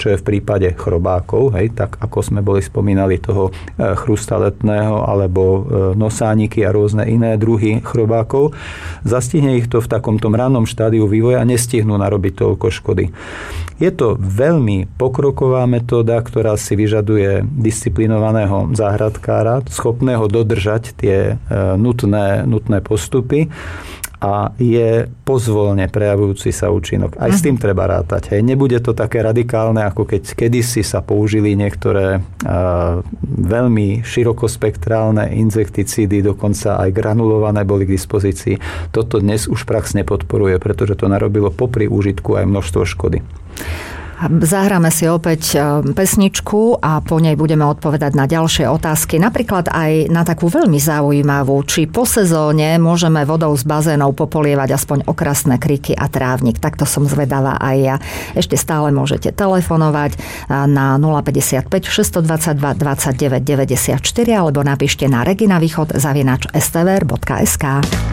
čo je v prípade chrobákov, hej, tak ako sme boli spomínali toho chrustaletného alebo nosániky a rôzne iné druhy chrobákov. Zastihne ich to v takomto rannom štádiu vývoja a nestihnú narobiť toľko škody. Je to veľmi pokroková metóda, ktorá si vyžaduje disciplinovaného záhradkára, schopného dodržať tie nutné postupy a je pozvolne prejavujúci sa účinok. Aj s tým treba rátať. Hej. Nebude to také radikálne, ako keď kedysi sa použili niektoré veľmi širokospektrálne insekticídy, dokonca aj granulované boli k dispozícii. Toto dnes už prax nepodporuje, pretože to narobilo popri úžitku aj množstvo škody. Zahráme si opäť pesničku a po nej budeme odpovedať na ďalšie otázky. Napríklad aj na takú veľmi zaujímavú, či po sezóne môžeme vodou z bazénov popolievať aspoň okrasné kryky a trávnik. Takto som zvedavá aj ja. Ešte stále môžete telefonovať na 055 622 29 94 alebo napíšte na reginavýchod@stvr.sk.